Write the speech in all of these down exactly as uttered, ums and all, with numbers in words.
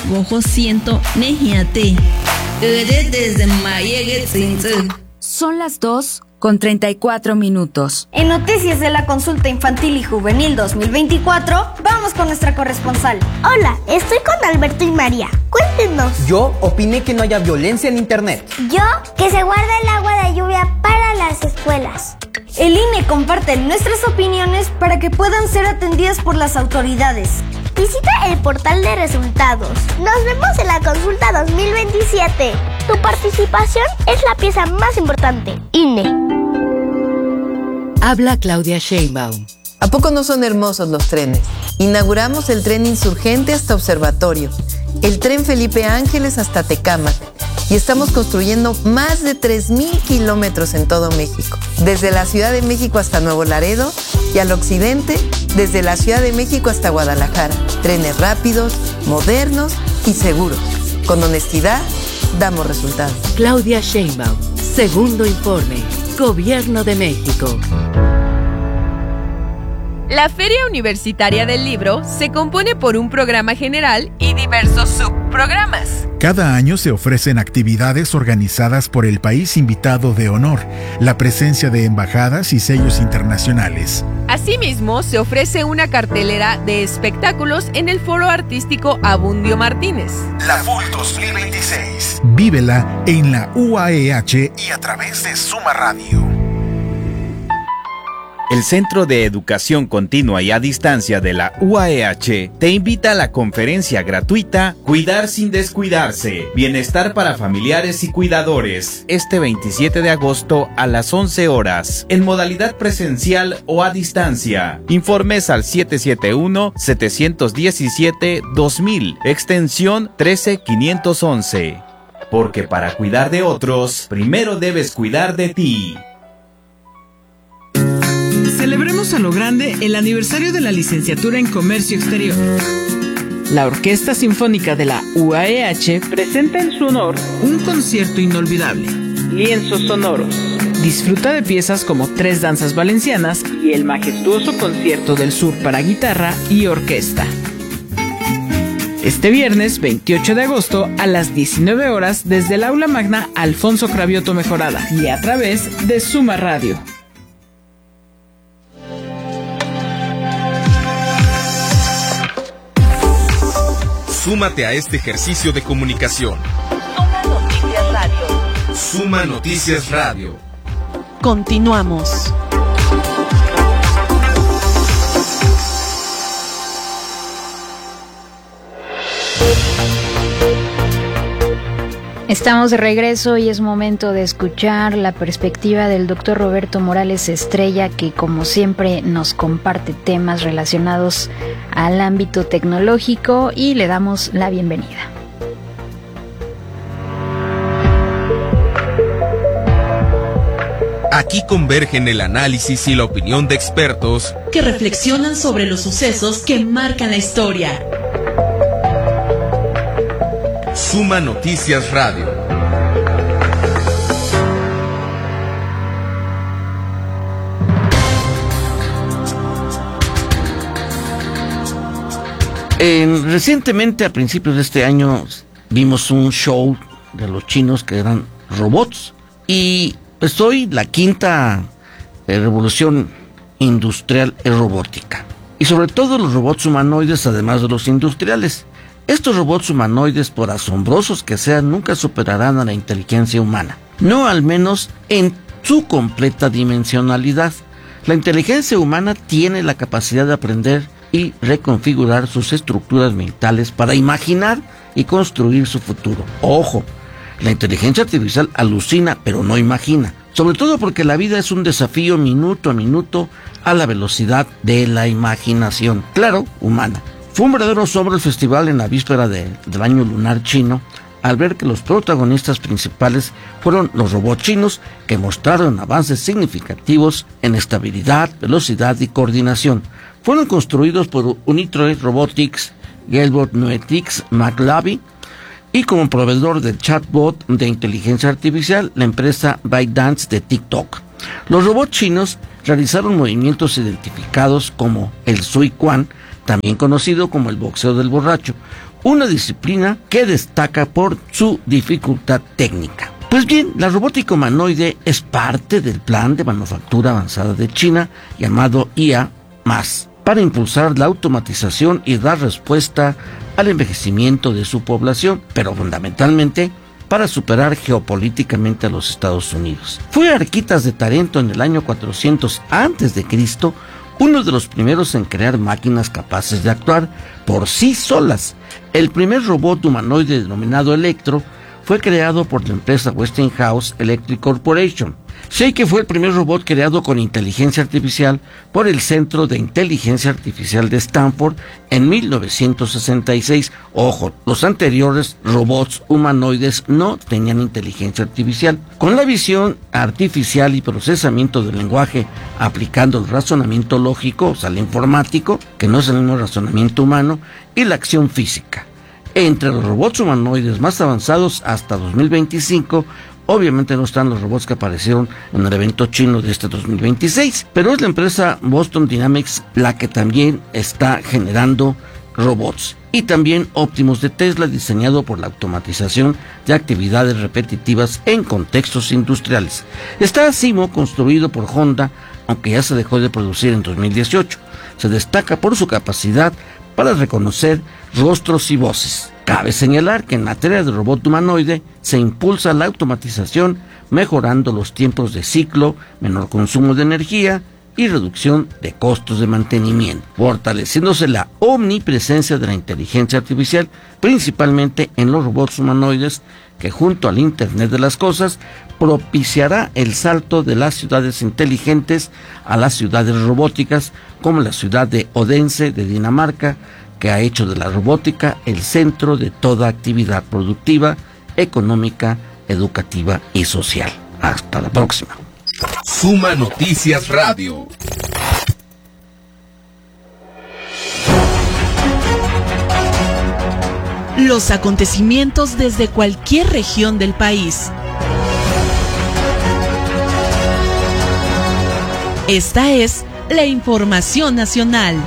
Bojo siento nejiate. Desde Mayegue Tzintzú. Son las dos con treinta y cuatro minutos. En Noticias de la Consulta Infantil y Juvenil dos mil veinticuatro, vamos con nuestra corresponsal. Hola, estoy con Alberto y María. Cuéntenos. Yo opiné que no haya violencia en internet. Yo, que se guarda el agua de lluvia para las escuelas. El I N E comparte nuestras opiniones para que puedan ser atendidas por las autoridades. Visita el portal de resultados. Nos vemos en la consulta dos mil veintisiete. Tu participación es la pieza más importante. I N E. Habla Claudia Sheinbaum. ¿A poco no son hermosos los trenes? Inauguramos el tren Insurgente hasta Observatorio, el tren Felipe Ángeles hasta Tecámac, y estamos construyendo más de tres mil kilómetros en todo México, desde la Ciudad de México hasta Nuevo Laredo y al occidente, desde la Ciudad de México hasta Guadalajara. Trenes rápidos, modernos y seguros. Con honestidad, damos resultados. Claudia Sheinbaum, segundo informe, Gobierno de México. La Feria Universitaria del Libro se compone por un programa general y diversos subprogramas. Cada año se ofrecen actividades organizadas por el país invitado de honor, la presencia de embajadas y sellos internacionales. Asimismo, se ofrece una cartelera de espectáculos en el Foro Artístico Abundio Martínez. La F U L dos mil veintiséis. Vívela en la U A E H y a través de Suma Radio. El Centro de Educación Continua y a Distancia de la U A E H te invita a la conferencia gratuita Cuidar sin descuidarse, Bienestar para familiares y cuidadores, este veintisiete de agosto a las once horas, en modalidad presencial o a distancia. Informes al siete siete uno, siete uno siete, dos mil, extensión trece mil quinientos once. Porque para cuidar de otros, primero debes cuidar de ti. Celebremos a lo grande el aniversario de la licenciatura en Comercio Exterior. La Orquesta Sinfónica de la U A E H presenta en su honor un concierto inolvidable, Lienzos Sonoros. Disfruta de piezas como Tres Danzas Valencianas y el majestuoso Concierto del Sur para guitarra y orquesta. Este viernes veintiocho de agosto a las diecinueve horas desde el Aula Magna Alfonso Cravioto Mejorada y a través de Suma Radio. Súmate a este ejercicio de comunicación. Suma Noticias Radio. Suma Noticias Radio. Continuamos. Estamos de regreso y es momento de escuchar la perspectiva del doctor Roberto Morales Estrella, que como siempre nos comparte temas relacionados al ámbito tecnológico, y le damos la bienvenida. Aquí convergen el análisis y la opinión de expertos que reflexionan sobre los sucesos que marcan la historia. Suma Noticias Radio. Eh, recientemente, a principios de este año, vimos un show de los chinos que eran robots. Y pues hoy la quinta eh, revolución industrial es robótica. Y sobre todo los robots humanoides, además de los industriales. Estos robots humanoides, por asombrosos que sean, nunca superarán a la inteligencia humana. No al menos en su completa dimensionalidad. La inteligencia humana tiene la capacidad de aprender y reconfigurar sus estructuras mentales para imaginar y construir su futuro. Ojo, la inteligencia artificial alucina, pero no imagina. Sobre todo porque la vida es un desafío minuto a minuto a la velocidad de la imaginación. Claro, humana. Fue un verdadero asombro el festival en la víspera de, del año lunar chino, al ver que los protagonistas principales fueron los robots chinos, que mostraron avances significativos en estabilidad, velocidad y coordinación. Fueron construidos por Unitroid Robotics, Gelbot Noetics, McLavy, y como proveedor del chatbot de inteligencia artificial, la empresa ByteDance de TikTok. Los robots chinos realizaron movimientos identificados como el Sui Quan, también conocido como el boxeo del borracho, una disciplina que destaca por su dificultad técnica. Pues bien, la robótica humanoide es parte del plan de manufactura avanzada de China llamado I A más, para impulsar la automatización y dar respuesta al envejecimiento de su población, pero fundamentalmente para superar geopolíticamente a los Estados Unidos. Fue Arquitas de Tarento en el año cuatrocientos antes de Cristo uno de los primeros en crear máquinas capaces de actuar por sí solas. El primer robot humanoide denominado Electro fue creado por la empresa Westinghouse Electric Corporation. Sheikah fue el primer robot creado con inteligencia artificial por el Centro de Inteligencia Artificial de Stanford en mil novecientos sesenta y seis. Ojo, los anteriores robots humanoides no tenían inteligencia artificial. Con la visión artificial y procesamiento del lenguaje aplicando el razonamiento lógico, o sea, el informático, que no es el mismo razonamiento humano, y la acción física. Entre los robots humanoides más avanzados hasta dos mil veinticinco, obviamente no están los robots que aparecieron en el evento chino de este dos mil veintiséis, pero es la empresa Boston Dynamics la que también está generando robots. Y también Optimus de Tesla, diseñado por la automatización de actividades repetitivas en contextos industriales. Está Simo, construido por Honda, aunque ya se dejó de producir en dos mil dieciocho. Se destaca por su capacidad para reconocer rostros y voces. Cabe señalar que en materia de robot humanoide se impulsa la automatización, mejorando los tiempos de ciclo, menor consumo de energía y reducción de costos de mantenimiento, fortaleciéndose la omnipresencia de la inteligencia artificial, principalmente en los robots humanoides, que junto al Internet de las Cosas propiciará el salto de las ciudades inteligentes a las ciudades robóticas, como la ciudad de Odense de Dinamarca, que ha hecho de la robótica el centro de toda actividad productiva, económica, educativa y social. Hasta la próxima. Suma Noticias Radio. Los acontecimientos desde cualquier región del país. Esta es la información nacional.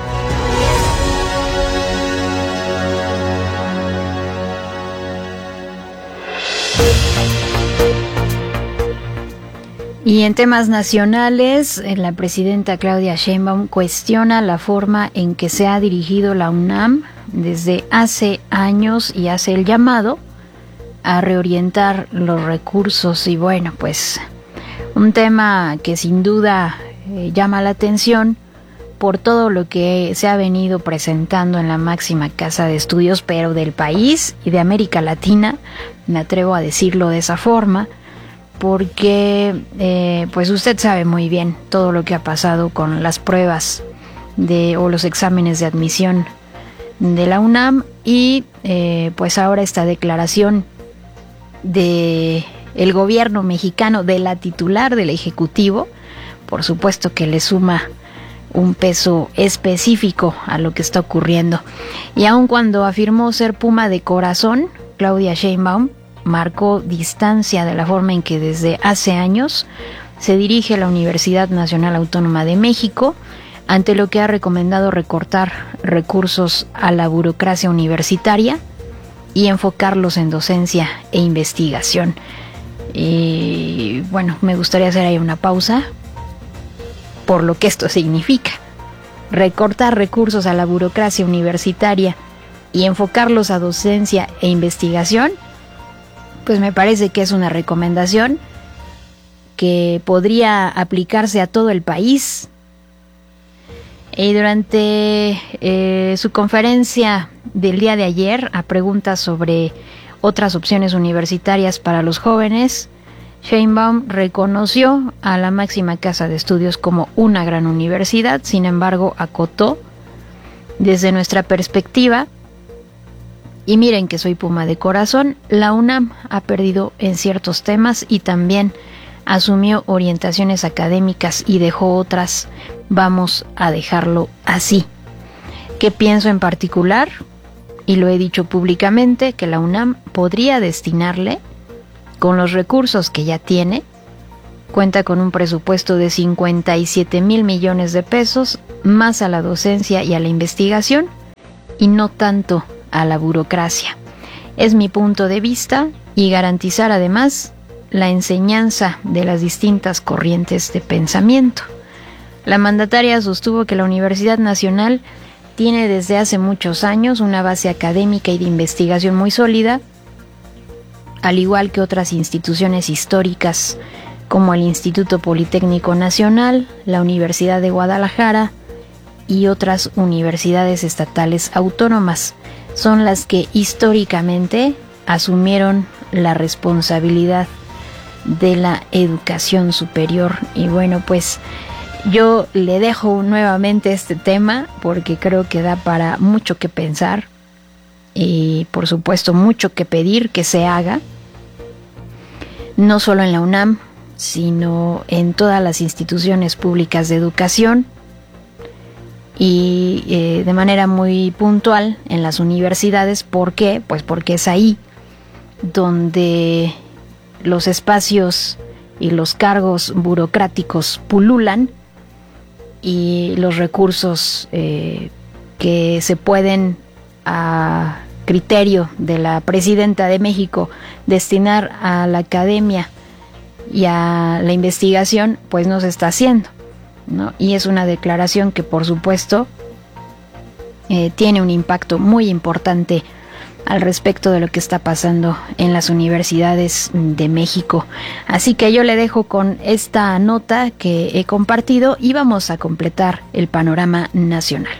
Y en temas nacionales, la presidenta Claudia Sheinbaum cuestiona la forma en que se ha dirigido la UNAM desde hace años y hace el llamado a reorientar los recursos. Y bueno, pues un tema que sin duda eh, llama la atención por todo lo que se ha venido presentando en la máxima casa de estudios, pero del país y de América Latina, me atrevo a decirlo de esa forma, porque eh, pues usted sabe muy bien todo lo que ha pasado con las pruebas de o los exámenes de admisión de la UNAM y eh, pues ahora esta declaración de el gobierno mexicano, de la titular del Ejecutivo, por supuesto que le suma un peso específico a lo que está ocurriendo. Y aun cuando afirmó ser Puma de corazón, Claudia Sheinbaum marcó distancia de la forma en que desde hace años se dirige a la Universidad Nacional Autónoma de México ante lo que ha recomendado recortar recursos a la burocracia universitaria y enfocarlos en docencia e investigación. Y bueno, me gustaría hacer ahí una pausa por lo que esto significa. Recortar recursos a la burocracia universitaria y enfocarlos a docencia e investigación, pues me parece que es una recomendación que podría aplicarse a todo el país. Y durante eh, su conferencia del día de ayer, a preguntas sobre otras opciones universitarias para los jóvenes, Sheinbaum reconoció a la máxima casa de estudios como una gran universidad. Sin embargo, acotó: desde nuestra perspectiva, y miren que soy Puma de corazón, la UNAM ha perdido en ciertos temas y también asumió orientaciones académicas y dejó otras. Vamos a dejarlo así. ¿Qué pienso en particular? Y lo he dicho públicamente, que la UNAM podría destinarle, con los recursos que ya tiene, cuenta con un presupuesto de cincuenta y siete mil millones de pesos, más a la docencia y a la investigación, y no tanto a la burocracia. Es mi punto de vista, y garantizar además la enseñanza de las distintas corrientes de pensamiento. La mandataria sostuvo que la Universidad Nacional tiene desde hace muchos años una base académica y de investigación muy sólida, al igual que otras instituciones históricas como el Instituto Politécnico Nacional, la Universidad de Guadalajara y otras universidades estatales autónomas. Son las que históricamente asumieron la responsabilidad de la educación superior. Y bueno, pues yo le dejo nuevamente este tema porque creo que da para mucho que pensar y por supuesto mucho que pedir que se haga, no solo en la UNAM, sino en todas las instituciones públicas de educación y eh, de manera muy puntual en las universidades. ¿Por qué? Pues porque es ahí donde los espacios y los cargos burocráticos pululan y los recursos eh, que se pueden, a criterio de la presidenta de México, destinar a la academia y a la investigación, pues no se está haciendo, ¿no? Y es una declaración que por supuesto eh, tiene un impacto muy importante al respecto de lo que está pasando en las universidades de México. Así que yo le dejo con esta nota que he compartido y vamos a completar el panorama nacional.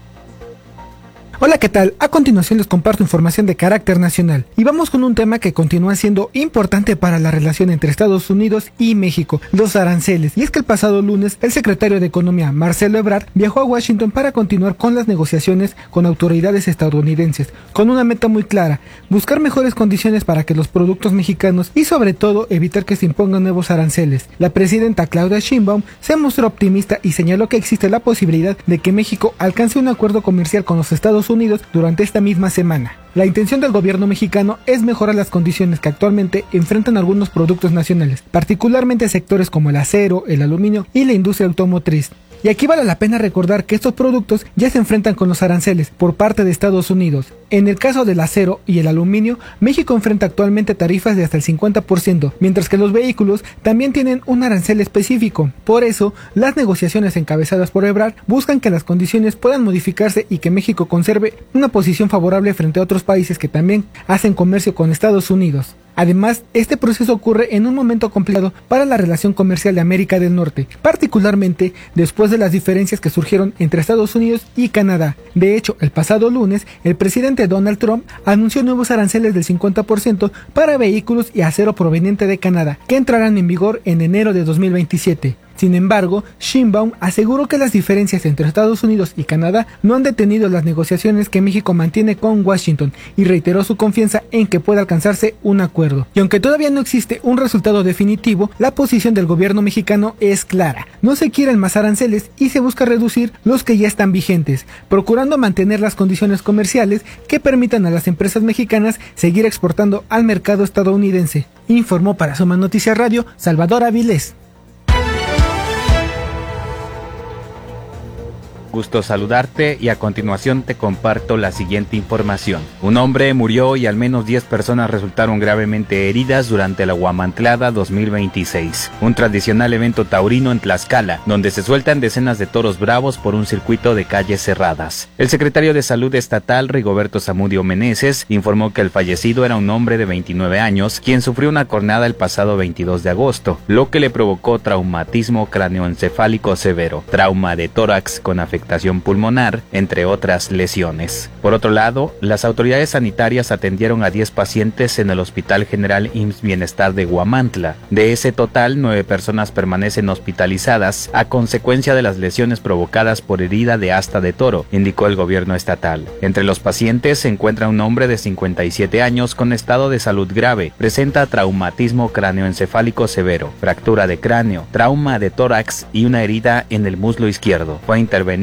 Hola, ¿qué tal? A continuación les comparto información de carácter nacional y vamos con un tema que continúa siendo importante para la relación entre Estados Unidos y México, los aranceles. Y es que el pasado lunes el secretario de Economía, Marcelo Ebrard, viajó a Washington para continuar con las negociaciones con autoridades estadounidenses, con una meta muy clara: buscar mejores condiciones para que los productos mexicanos y sobre todo evitar que se impongan nuevos aranceles. La presidenta Claudia Sheinbaum se mostró optimista y señaló que existe la posibilidad de que México alcance un acuerdo comercial con los Estados Unidos Unidos durante esta misma semana. La intención del gobierno mexicano es mejorar las condiciones que actualmente enfrentan algunos productos nacionales, particularmente sectores como el acero, el aluminio y la industria automotriz. Y aquí vale la pena recordar que estos productos ya se enfrentan con los aranceles por parte de Estados Unidos. En el caso del acero y el aluminio, México enfrenta actualmente tarifas de hasta el cincuenta por ciento, mientras que los vehículos también tienen un arancel específico. Por eso, las negociaciones encabezadas por Ebrard buscan que las condiciones puedan modificarse y que México conserve una posición favorable frente a otros países que también hacen comercio con Estados Unidos. Además, este proceso ocurre en un momento complicado para la relación comercial de América del Norte, particularmente después de las diferencias que surgieron entre Estados Unidos y Canadá. De hecho, el pasado lunes, el presidente Donald Trump anunció nuevos aranceles del cincuenta por ciento para vehículos y acero proveniente de Canadá, que entrarán en vigor en enero de dos mil veintisiete. Sin embargo, Sheinbaum aseguró que las diferencias entre Estados Unidos y Canadá no han detenido las negociaciones que México mantiene con Washington y reiteró su confianza en que pueda alcanzarse un acuerdo. Y aunque todavía no existe un resultado definitivo, la posición del gobierno mexicano es clara: no se quieren más aranceles y se busca reducir los que ya están vigentes, procurando mantener las condiciones comerciales que permitan a las empresas mexicanas seguir exportando al mercado estadounidense. Informó para Suma Noticias Radio Salvador Avilés. Gusto saludarte y a continuación te comparto la siguiente información. Un hombre murió y al menos diez personas resultaron gravemente heridas durante la Huamantlada dos mil veintiséis, un tradicional evento taurino en Tlaxcala, donde se sueltan decenas de toros bravos por un circuito de calles cerradas. El secretario de Salud Estatal, Rigoberto Zamudio Meneses, informó que el fallecido era un hombre de veintinueve años, quien sufrió una cornada el pasado veintidós de agosto, lo que le provocó traumatismo cráneoencefálico severo, trauma de tórax con afectación pulmonar, entre otras lesiones. Por otro lado, las autoridades sanitarias atendieron a diez pacientes en el Hospital General I M S S Bienestar de Huamantla. De ese total, nueve personas permanecen hospitalizadas a consecuencia de las lesiones provocadas por herida de asta de toro, indicó el gobierno estatal. Entre los pacientes se encuentra un hombre de cincuenta y siete años con estado de salud grave, presenta traumatismo cráneoencefálico severo, fractura de cráneo, trauma de tórax y una herida en el muslo izquierdo. Fue intervenido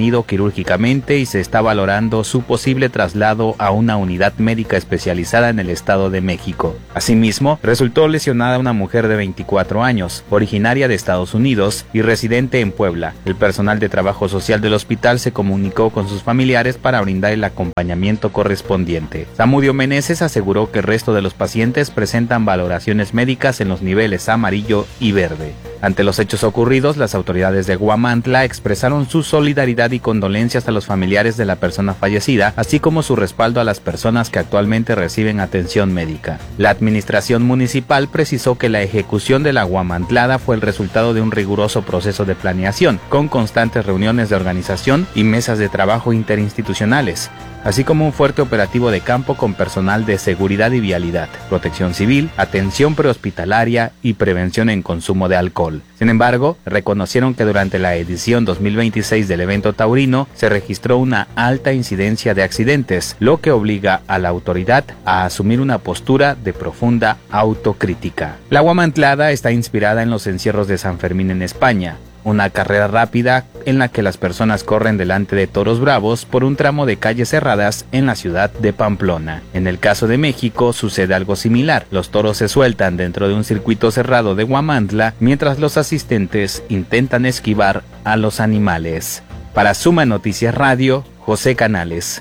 intervenido quirúrgicamente y se está valorando su posible traslado a una unidad médica especializada en el Estado de México. Asimismo, resultó lesionada una mujer de veinticuatro años, originaria de Estados Unidos y residente en Puebla. El personal de trabajo social del hospital se comunicó con sus familiares para brindar el acompañamiento correspondiente. Zamudio Meneses aseguró que el resto de los pacientes presentan valoraciones médicas en los niveles amarillo y verde. Ante los hechos ocurridos, las autoridades de Huamantla expresaron su solidaridad y condolencias a los familiares de la persona fallecida, así como su respaldo a las personas que actualmente reciben atención médica. La administración municipal precisó que la ejecución de la Huamantlada fue el resultado de un riguroso proceso de planeación, con constantes reuniones de organización y mesas de trabajo interinstitucionales, así como un fuerte operativo de campo con personal de seguridad y vialidad, protección civil, atención prehospitalaria y prevención en consumo de alcohol. Sin embargo, reconocieron que durante la edición dos mil veintiséis del evento taurino se registró una alta incidencia de accidentes, lo que obliga a la autoridad a asumir una postura de profunda autocrítica. La Huamantlada está inspirada en los encierros de San Fermín en España, una carrera rápida en la que las personas corren delante de toros bravos por un tramo de calles cerradas en la ciudad de Pamplona. En el caso de México sucede algo similar. Los toros se sueltan dentro de un circuito cerrado de Huamantla, mientras los asistentes intentan esquivar a los animales. Para Suma Noticias Radio, José Canales.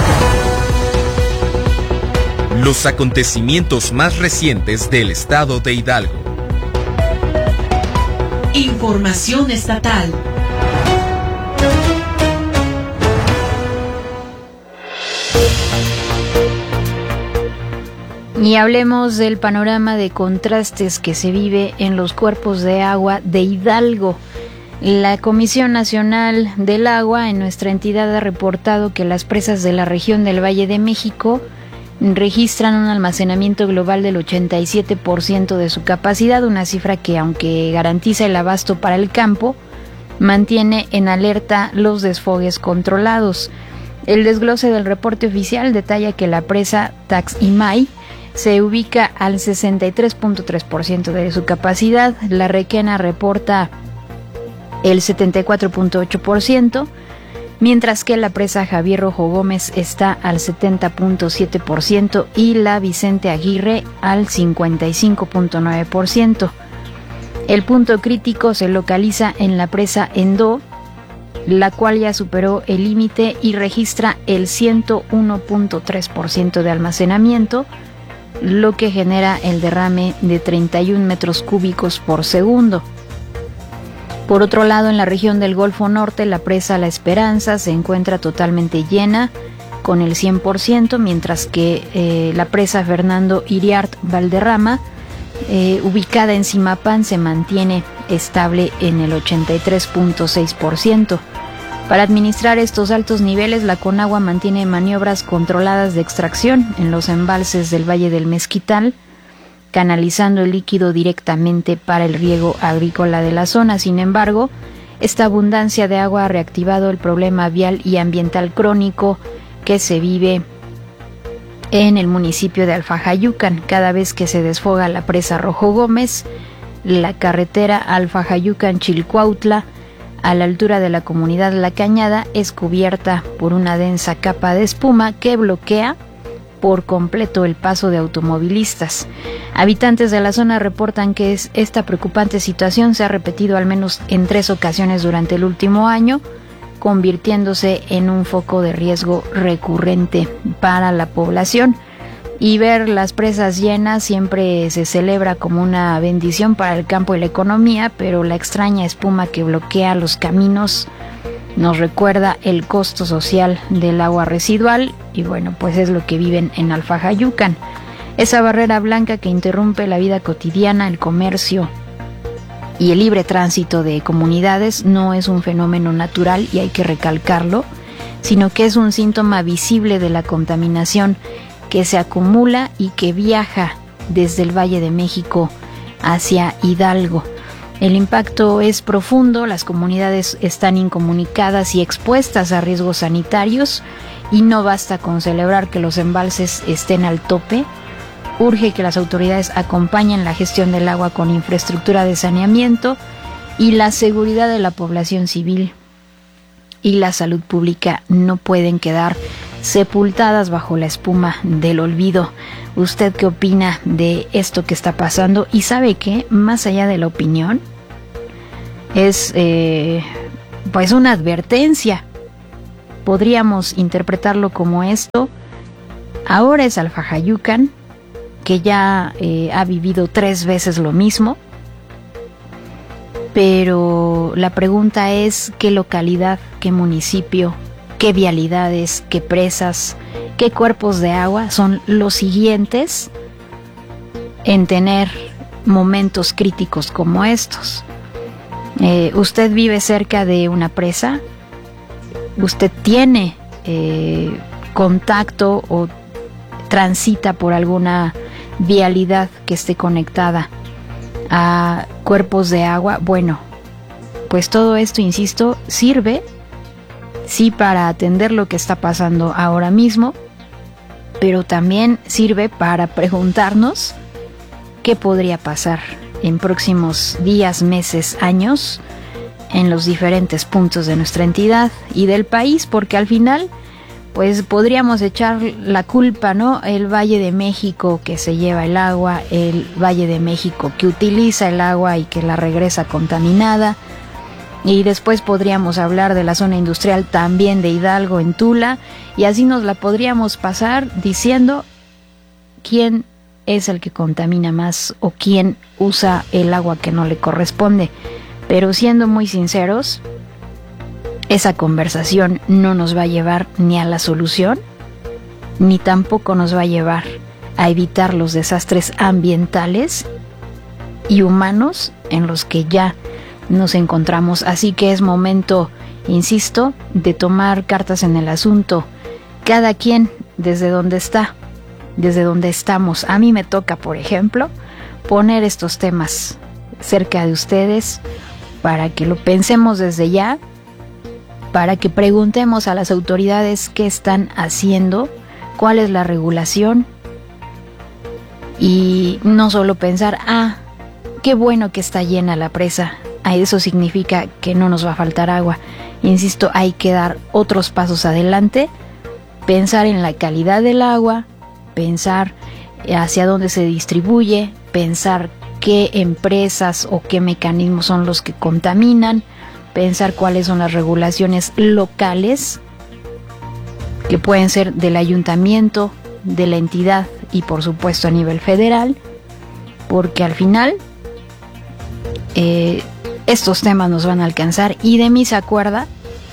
Los acontecimientos más recientes del estado de Hidalgo. Información estatal. Y hablemos del panorama de contrastes que se vive en los cuerpos de agua de Hidalgo. La Comisión Nacional del Agua en nuestra entidad ha reportado que las presas de la región del Valle de México registran un almacenamiento global del ochenta y siete por ciento de su capacidad, una cifra que, aunque garantiza el abasto para el campo, mantiene en alerta los desfogues controlados. El desglose del reporte oficial detalla que la presa Taximay se ubica al sesenta y tres punto tres por ciento de su capacidad, la Requena reporta el setenta y cuatro punto ocho por ciento, mientras que la presa Javier Rojo Gómez está al setenta punto siete por ciento y la Vicente Aguirre al cincuenta y cinco punto nueve por ciento. El punto crítico se localiza en la presa Endó, la cual ya superó el límite y registra el ciento uno punto tres por ciento de almacenamiento, lo que genera el derrame de treinta y un metros cúbicos por segundo. Por otro lado, en la región del Golfo Norte, la presa La Esperanza se encuentra totalmente llena, con el cien por ciento, mientras que eh, la presa Fernando Iriart Valderrama, eh, ubicada en Zimapán, se mantiene estable en el ochenta y tres punto seis por ciento. Para administrar estos altos niveles, la Conagua mantiene maniobras controladas de extracción en los embalses del Valle del Mezquital, canalizando el líquido directamente para el riego agrícola de la zona. Sin embargo, esta abundancia de agua ha reactivado el problema vial y ambiental crónico que se vive en el municipio de Alfajayucan. Cada vez que se desfoga la presa Rojo Gómez, la carretera Alfajayucan-Chilcuautla, a la altura de la comunidad La Cañada, es cubierta por una densa capa de espuma que bloquea por completo el paso de automovilistas. Habitantes de la zona reportan que es, esta preocupante situación se ha repetido al menos en tres ocasiones durante el último año, convirtiéndose en un foco de riesgo recurrente para la población. Y ver las presas llenas siempre se celebra como una bendición para el campo y la economía, pero la extraña espuma que bloquea los caminos nos recuerda el costo social del agua residual, y bueno, pues es lo que viven en Alfajayucan. Esa barrera blanca que interrumpe la vida cotidiana, el comercio y el libre tránsito de comunidades no es un fenómeno natural, y hay que recalcarlo, sino que es un síntoma visible de la contaminación que se acumula y que viaja desde el Valle de México hacia Hidalgo. El impacto es profundo, las comunidades están incomunicadas y expuestas a riesgos sanitarios, y no basta con celebrar que los embalses estén al tope. Urge que las autoridades acompañen la gestión del agua con infraestructura de saneamiento y la seguridad de la población civil y la salud pública no pueden quedar sepultadas bajo la espuma del olvido. ¿Usted qué opina de esto que está pasando? Y sabe que, más allá de la opinión, es eh, pues una advertencia. Podríamos interpretarlo como esto. Ahora es Alfajayucan, que ya eh, ha vivido tres veces lo mismo. Pero la pregunta es qué localidad, qué municipio, qué vialidades, qué presas, qué cuerpos de agua son los siguientes en tener momentos críticos como estos. Eh, ¿Usted vive cerca de una presa? ¿Usted tiene eh, contacto o transita por alguna vialidad que esté conectada a cuerpos de agua? Bueno, pues todo esto, insisto, sirve sí para atender lo que está pasando ahora mismo, pero también sirve para preguntarnos qué podría pasar en próximos días, meses, años en los diferentes puntos de nuestra entidad y del país, porque al final pues podríamos echar la culpa, ¿no? El Valle de México que se lleva el agua, el Valle de México que utiliza el agua y que la regresa contaminada. Y después podríamos hablar de la zona industrial también de Hidalgo en Tula, y así nos la podríamos pasar diciendo quién es el que contamina más o quién usa el agua que no le corresponde. Pero siendo muy sinceros, esa conversación no nos va a llevar ni a la solución, ni tampoco nos va a llevar a evitar los desastres ambientales y humanos en los que ya nos encontramos. Así que es momento, insisto, de tomar cartas en el asunto, cada quien desde donde está, desde donde estamos. A mí me toca, por ejemplo, poner estos temas cerca de ustedes para que lo pensemos desde ya, para que preguntemos a las autoridades qué están haciendo, cuál es la regulación, y no solo pensar, ah, qué bueno que está llena la presa, a eso significa que no nos va a faltar agua. Insisto, hay que dar otros pasos adelante, pensar en la calidad del agua, pensar hacia dónde se distribuye, pensar qué empresas o qué mecanismos son los que contaminan, pensar cuáles son las regulaciones locales que pueden ser del ayuntamiento, de la entidad y por supuesto a nivel federal, porque al final eh, estos temas nos van a alcanzar, y de mí se acuerda,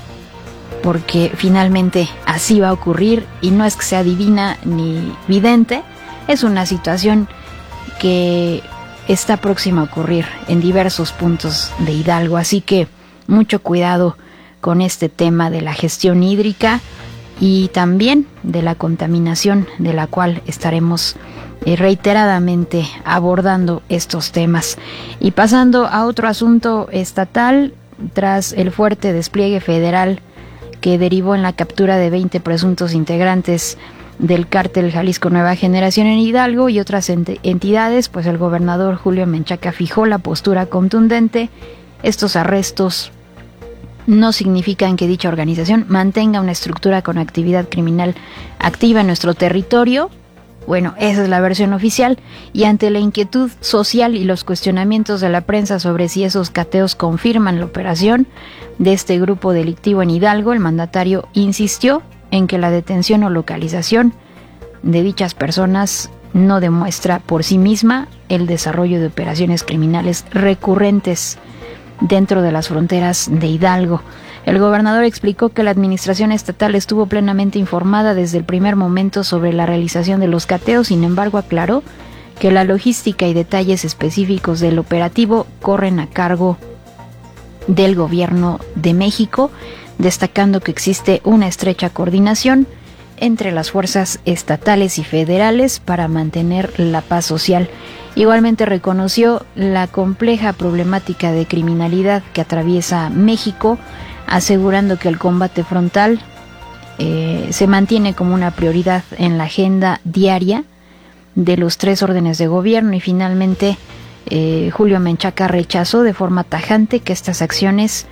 porque finalmente así va a ocurrir, y no es que sea divina ni vidente, es una situación que está próxima a ocurrir en diversos puntos de Hidalgo. Así que mucho cuidado con este tema de la gestión hídrica y también de la contaminación, de la cual estaremos eh, reiteradamente abordando estos temas. Y pasando a otro asunto estatal, tras el fuerte despliegue federal que derivó en la captura de veinte presuntos integrantes del cártel Jalisco Nueva Generación en Hidalgo y otras ent- entidades, pues el gobernador Julio Menchaca fijó la postura contundente. Estos arrestos no significan que dicha organización mantenga una estructura con actividad criminal activa en nuestro territorio. Bueno, esa es la versión oficial, y ante la inquietud social y los cuestionamientos de la prensa sobre si esos cateos confirman la operación de este grupo delictivo en Hidalgo, el mandatario insistió en que la detención o localización de dichas personas no demuestra por sí misma el desarrollo de operaciones criminales recurrentes dentro de las fronteras de Hidalgo. El gobernador explicó que la administración estatal estuvo plenamente informada desde el primer momento sobre la realización de los cateos. Sin embargo, aclaró que la logística y detalles específicos del operativo corren a cargo del gobierno de México, destacando que existe una estrecha coordinación entre las fuerzas estatales y federales para mantener la paz social. Igualmente reconoció la compleja problemática de criminalidad que atraviesa México, asegurando que el combate frontal eh, se mantiene como una prioridad en la agenda diaria de los tres órdenes de gobierno. Y finalmente eh, Julio Menchaca rechazó de forma tajante que estas acciones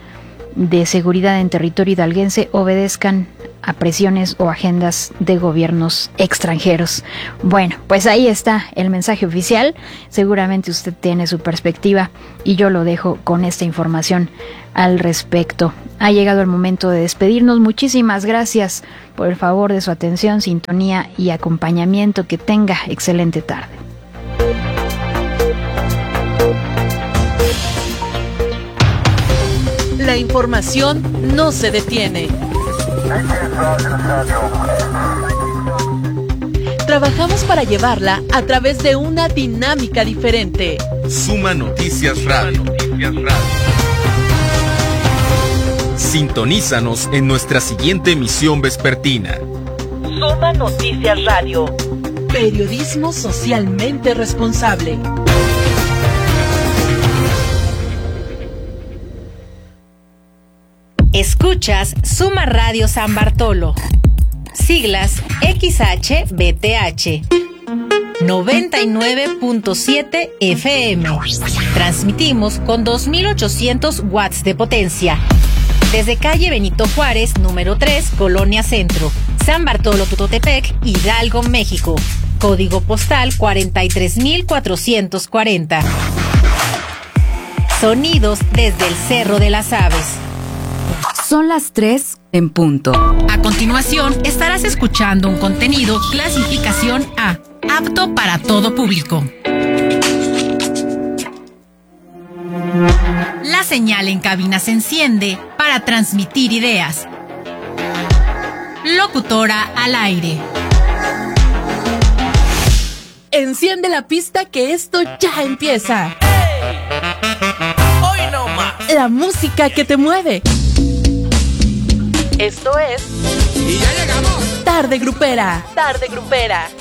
de seguridad en territorio hidalguense obedezcan a presiones o agendas de gobiernos extranjeros. Bueno, pues ahí está el mensaje oficial. Seguramente usted tiene su perspectiva y yo lo dejo con esta información al respecto. Ha llegado el momento de despedirnos. Muchísimas gracias por el favor de su atención, sintonía y acompañamiento. Que tenga excelente tarde. La información no se detiene. Trabajamos para llevarla a través de una dinámica diferente. Suma Noticias Radio. Sintonízanos en nuestra siguiente emisión vespertina. Suma Noticias Radio. Periodismo socialmente responsable. Escuchas Suma Radio San Bartolo. Siglas X H B T H. noventa y nueve punto siete F M. Transmitimos con dos mil ochocientos watts de potencia. Desde calle Benito Juárez, número tres, Colonia Centro, San Bartolo Tutotepec, Hidalgo, México. Código postal cuarenta y tres mil cuatrocientos cuarenta. Sonidos desde el Cerro de las Aves. Son las tres en punto. A continuación, estarás escuchando un contenido clasificación A, apto para todo público. La señal en cabina se enciende para transmitir ideas. Locutora al aire. Enciende la pista que esto ya empieza. ¡Hey! Hoy no más. La música que te mueve. Esto es... ¡Y ya llegamos! Tarde Grupera. Tarde Grupera.